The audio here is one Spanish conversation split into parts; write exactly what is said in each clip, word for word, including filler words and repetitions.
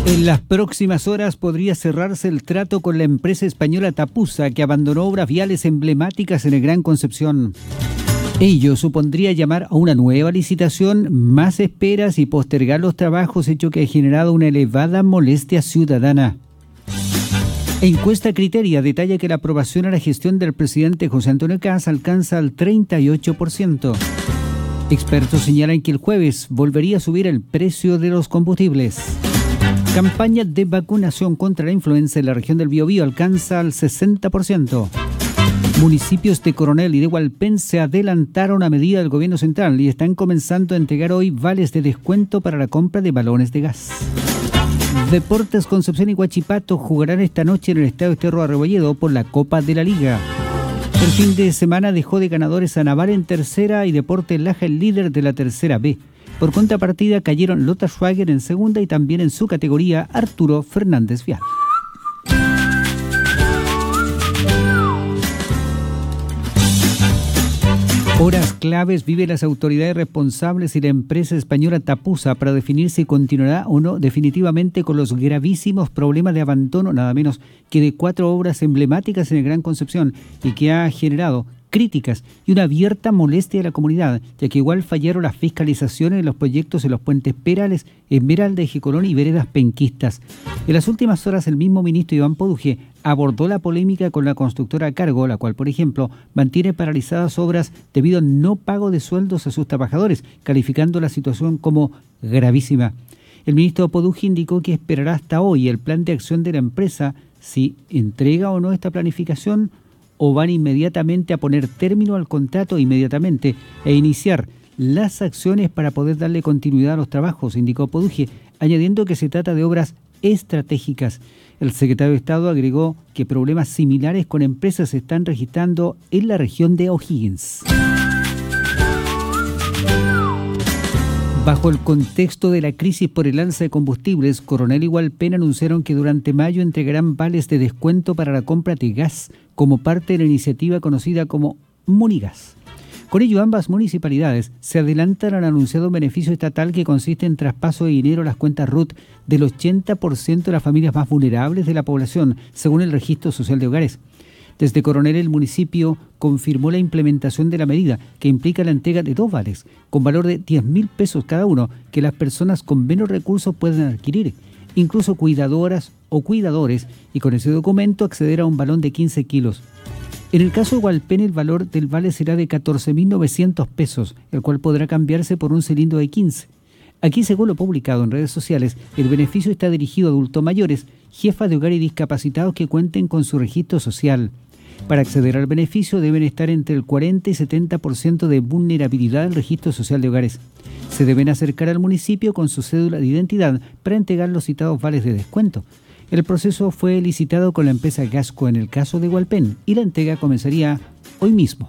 En las próximas horas podría cerrarse el trato con la empresa española Tapusa, que abandonó obras viales emblemáticas en el Gran Concepción. Ello supondría llamar a una nueva licitación, más esperas y postergar los trabajos, hecho que ha generado una elevada molestia ciudadana. Encuesta Criteria detalla que la aprobación a la gestión del presidente José Antonio Kast alcanza el treinta y ocho por ciento. Expertos señalan que el jueves volvería a subir el precio de los combustibles. Campaña de vacunación contra la influenza en la región del Biobío alcanza el sesenta por ciento. Municipios de Coronel y de Hualpén se adelantaron a medida del gobierno central y están comenzando a entregar hoy vales de descuento para la compra de balones de gas. Deportes Concepción y Huachipato jugarán esta noche en el Estadio Esterro Arrebolledo por la Copa de la Liga. El fin de semana dejó de ganadores a Naval en tercera y Deportes Laja el líder de la tercera B. Por contrapartida cayeron Lota Schwager en segunda y también en su categoría Arturo Fernández Vial. Horas claves viven las autoridades responsables y la empresa española Tapusa para definir si continuará o no definitivamente con los gravísimos problemas de abandono, nada menos que de cuatro obras emblemáticas en el Gran Concepción, y que ha generado críticas y una abierta molestia de la comunidad, ya que igual fallaron las fiscalizaciones de los proyectos en los puentes Perales, Esmeralda, Ejecolón y veredas penquistas. En las últimas horas el mismo ministro Iván Poduje abordó la polémica con la constructora a cargo, la cual, por ejemplo, mantiene paralizadas obras debido al no pago de sueldos a sus trabajadores, calificando la situación como gravísima. El ministro Poduje indicó que esperará hasta hoy el plan de acción de la empresa si entrega o no esta planificación, o van inmediatamente a poner término al contrato inmediatamente e iniciar las acciones para poder darle continuidad a los trabajos, indicó Poduje, añadiendo que se trata de obras estratégicas. El secretario de Estado agregó que problemas similares con empresas se están registrando en la región de O'Higgins. Bajo el contexto de la crisis por el alza de combustibles, Coronel y Hualpén anunciaron que durante mayo entregarán vales de descuento para la compra de gas como parte de la iniciativa conocida como Munigas. Con ello, ambas municipalidades se adelantan al anunciado beneficio estatal que consiste en traspaso de dinero a las cuentas R U T del ochenta por ciento de las familias más vulnerables de la población, según el Registro Social de Hogares. Desde Coronel, el municipio confirmó la implementación de la medida, que implica la entrega de dos vales, con valor de diez mil pesos cada uno, que las personas con menos recursos pueden adquirir, incluso cuidadoras o cuidadores, y con ese documento acceder a un balón de quince kilos. En el caso de Hualpén, el valor del vale será de catorce mil novecientos pesos, el cual podrá cambiarse por un cilindro de quince. Aquí, según lo publicado en redes sociales, el beneficio está dirigido a adultos mayores, jefas de hogar y discapacitados que cuenten con su registro social. Para acceder al beneficio deben estar entre el cuarenta y setenta por ciento de vulnerabilidad del registro social de hogares. Se deben acercar al municipio con su cédula de identidad para entregar los citados vales de descuento. El proceso fue licitado con la empresa Gasco en el caso de Hualpén y la entrega comenzaría hoy mismo.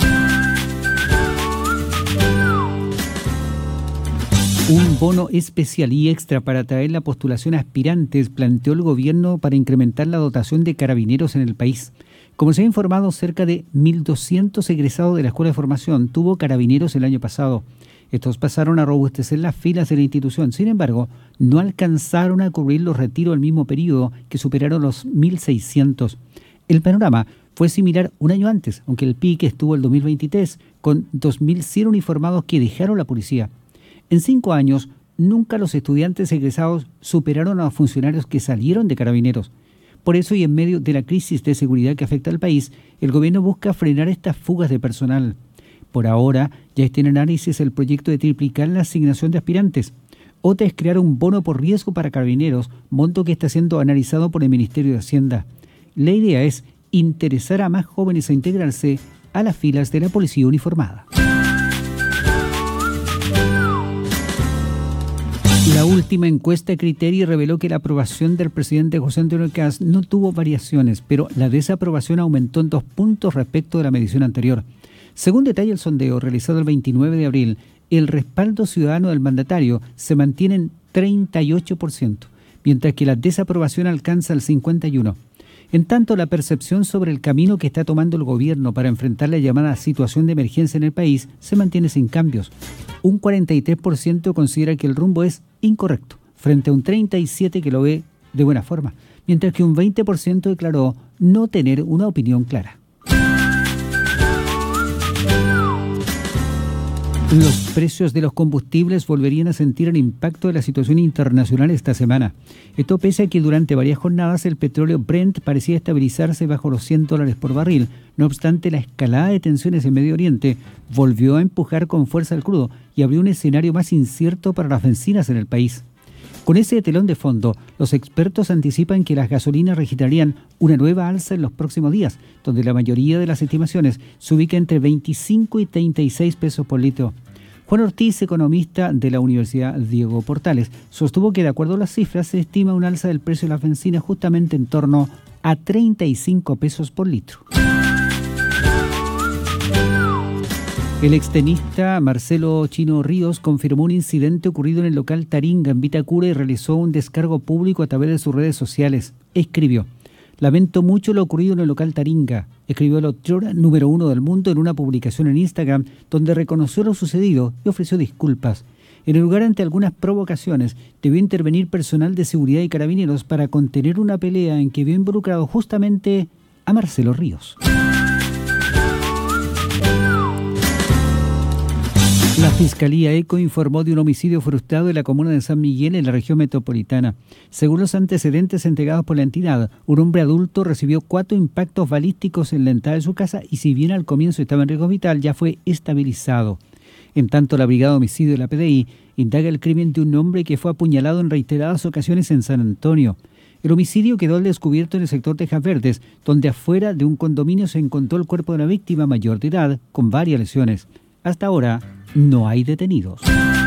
Un bono especial y extra para atraer la postulación a aspirantes planteó el gobierno para incrementar la dotación de carabineros en el país. Como se ha informado, cerca de mil doscientos egresados de la Escuela de Formación tuvo carabineros el año pasado. Estos pasaron a robustecer las filas de la institución. Sin embargo, no alcanzaron a cubrir los retiros del mismo periodo, que superaron los mil seiscientos. El panorama fue similar un año antes, aunque el pique estuvo el dos mil veintitrés, con dos mil cien uniformados que dejaron la policía. En cinco años, nunca los estudiantes egresados superaron a los funcionarios que salieron de carabineros. Por eso, y en medio de la crisis de seguridad que afecta al país, el gobierno busca frenar estas fugas de personal. Por ahora, ya está en análisis el proyecto de triplicar la asignación de aspirantes. Otra es crear un bono por riesgo para carabineros, monto que está siendo analizado por el Ministerio de Hacienda. La idea es interesar a más jóvenes a integrarse a las filas de la policía uniformada. La última encuesta Criteria reveló que la aprobación del presidente José Antonio Kast no tuvo variaciones, pero la desaprobación aumentó en dos puntos respecto de la medición anterior. Según detalla el sondeo realizado el veintinueve de abril, el respaldo ciudadano del mandatario se mantiene en treinta y ocho por ciento, mientras que la desaprobación alcanza el cincuenta y uno por ciento. En tanto, la percepción sobre el camino que está tomando el gobierno para enfrentar la llamada situación de emergencia en el país se mantiene sin cambios. Un cuarenta y tres por ciento considera que el rumbo es incorrecto, frente a un treinta y siete por ciento que lo ve de buena forma, mientras que un veinte por ciento declaró no tener una opinión clara. Los precios de los combustibles volverían a sentir el impacto de la situación internacional esta semana. Esto pese a que durante varias jornadas el petróleo Brent parecía estabilizarse bajo los cien dólares por barril. No obstante, la escalada de tensiones en Medio Oriente volvió a empujar con fuerza el crudo y abrió un escenario más incierto para las bencinas en el país. Con ese telón de fondo, los expertos anticipan que las gasolinas registrarían una nueva alza en los próximos días, donde la mayoría de las estimaciones se ubica entre veinticinco y treinta y seis pesos por litro. Juan Ortiz, economista de la Universidad Diego Portales, sostuvo que de acuerdo a las cifras se estima un alza del precio de las bencinas justamente en torno a treinta y cinco pesos por litro. El extenista Marcelo Chino Ríos confirmó un incidente ocurrido en el local Taringa en Vitacura y realizó un descargo público a través de sus redes sociales. Escribió: "Lamento mucho lo ocurrido en el local Taringa", escribió el autor número uno del mundo en una publicación en Instagram donde reconoció lo sucedido y ofreció disculpas. En el lugar, ante algunas provocaciones, debió intervenir personal de seguridad y carabineros para contener una pelea en que vio involucrado justamente a Marcelo Ríos. La Fiscalía ECO informó de un homicidio frustrado en la comuna de San Miguel, en la región metropolitana. Según los antecedentes entregados por la entidad, un hombre adulto recibió cuatro impactos balísticos en la entrada de su casa y, si bien al comienzo estaba en riesgo vital, ya fue estabilizado. En tanto, la Brigada de Homicidio de la P D I indaga el crimen de un hombre que fue apuñalado en reiteradas ocasiones en San Antonio. El homicidio quedó al descubierto en el sector Tejas Verdes, donde afuera de un condominio se encontró el cuerpo de una víctima mayor de edad con varias lesiones. Hasta ahora no hay detenidos.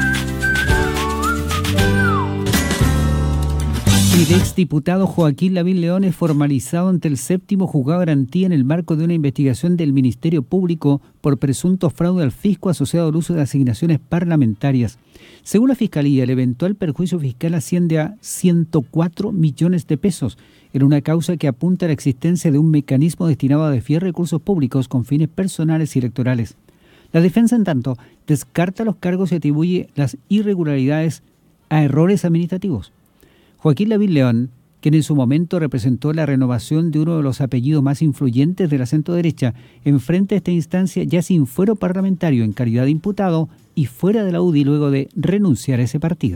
El exdiputado Joaquín Lavín León es formalizado ante el séptimo juzgado de garantía en el marco de una investigación del Ministerio Público por presunto fraude al fisco asociado al uso de asignaciones parlamentarias. Según la Fiscalía, el eventual perjuicio fiscal asciende a ciento cuatro millones de pesos en una causa que apunta a la existencia de un mecanismo destinado a desviar recursos públicos con fines personales y electorales. La defensa, en tanto, descarta los cargos y atribuye las irregularidades a errores administrativos. Joaquín Lavín León, quien en su momento representó la renovación de uno de los apellidos más influyentes de la centroderecha, enfrenta esta instancia ya sin fuero parlamentario en calidad de imputado y fuera de la U D I luego de renunciar a ese partido.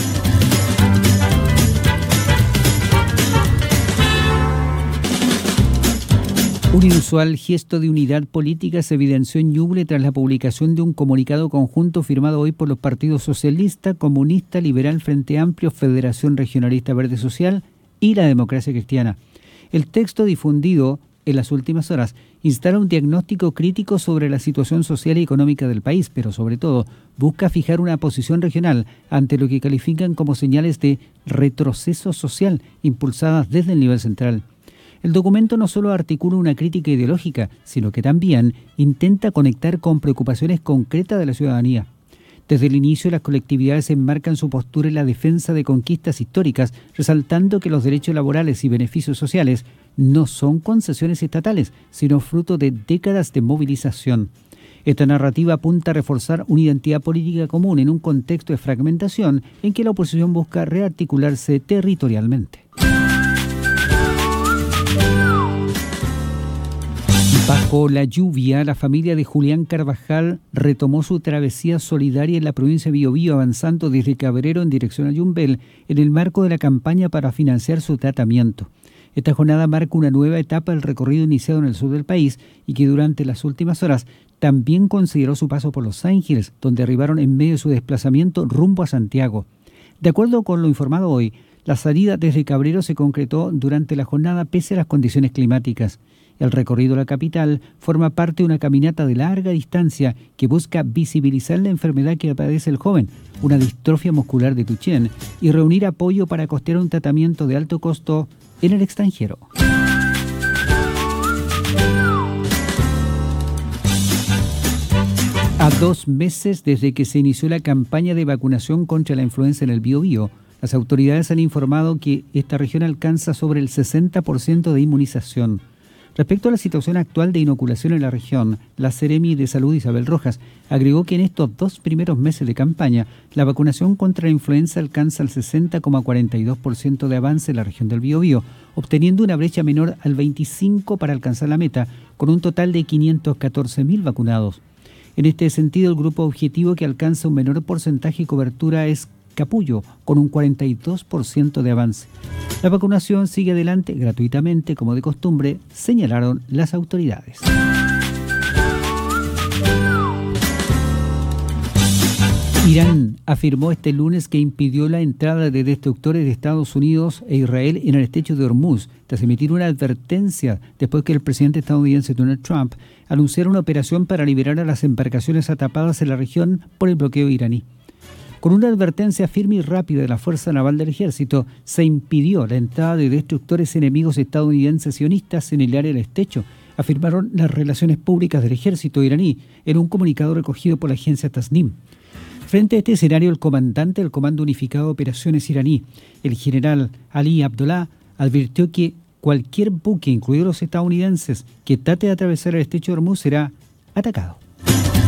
Un inusual gesto de unidad política se evidenció en Ñuble tras la publicación de un comunicado conjunto firmado hoy por los partidos Socialista, Comunista, Liberal, Frente Amplio, Federación Regionalista Verde Social y la Democracia Cristiana. El texto difundido en las últimas horas instala un diagnóstico crítico sobre la situación social y económica del país, pero sobre todo busca fijar una posición regional ante lo que califican como señales de retroceso social impulsadas desde el nivel central. El documento no solo articula una crítica ideológica, sino que también intenta conectar con preocupaciones concretas de la ciudadanía. Desde el inicio, las colectividades enmarcan su postura en la defensa de conquistas históricas, resaltando que los derechos laborales y beneficios sociales no son concesiones estatales, sino fruto de décadas de movilización. Esta narrativa apunta a reforzar una identidad política común en un contexto de fragmentación en que la oposición busca rearticularse territorialmente. Bajo la lluvia, la familia de Julián Carvajal retomó su travesía solidaria en la provincia de Biobío, avanzando desde Cabrero en dirección a Yumbel en el marco de la campaña para financiar su tratamiento. Esta jornada marca una nueva etapa del recorrido iniciado en el sur del país y que durante las últimas horas también consideró su paso por Los Ángeles, donde arribaron en medio de su desplazamiento rumbo a Santiago. De acuerdo con lo informado hoy, la salida desde Cabrero se concretó durante la jornada pese a las condiciones climáticas. El recorrido a la capital forma parte de una caminata de larga distancia que busca visibilizar la enfermedad que padece el joven, una distrofia muscular de Duchenne, y reunir apoyo para costear un tratamiento de alto costo en el extranjero. A dos meses desde que se inició la campaña de vacunación contra la influenza en el Biobío, las autoridades han informado que esta región alcanza sobre el sesenta por ciento de inmunización. Respecto a la situación actual de inoculación en la región, la Seremi de Salud Isabel Rojas agregó que en estos dos primeros meses de campaña, la vacunación contra la influenza alcanza el sesenta coma cuarenta y dos por ciento de avance en la región del Biobío, obteniendo una brecha menor al veinticinco por ciento para alcanzar la meta, con un total de quinientos catorce mil vacunados. En este sentido, el grupo objetivo que alcanza un menor porcentaje de cobertura es Capullo, con un cuarenta y dos por ciento de avance. La vacunación sigue adelante gratuitamente, como de costumbre, señalaron las autoridades. Irán afirmó este lunes que impidió la entrada de destructores de Estados Unidos e Israel en el estrecho de Hormuz, tras emitir una advertencia después que el presidente estadounidense Donald Trump anunciara una operación para liberar a las embarcaciones atrapadas en la región por el bloqueo iraní. Con una advertencia firme y rápida de la Fuerza Naval del Ejército, se impidió la entrada de destructores enemigos estadounidenses sionistas en el área del estrecho, afirmaron las relaciones públicas del ejército iraní en un comunicado recogido por la agencia Tasnim. Frente a este escenario, el comandante del Comando Unificado de Operaciones iraní, el general Ali Abdullah, advirtió que cualquier buque, incluidos los estadounidenses, que trate de atravesar el estrecho de Hormuz será atacado.